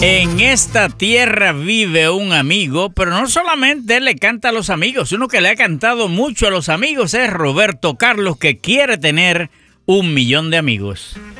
En esta tierra vive un amigo, pero no solamente él le canta a los amigos, uno que le ha cantado mucho a los amigos es Roberto Carlos, que quiere tener 1 millón de amigos.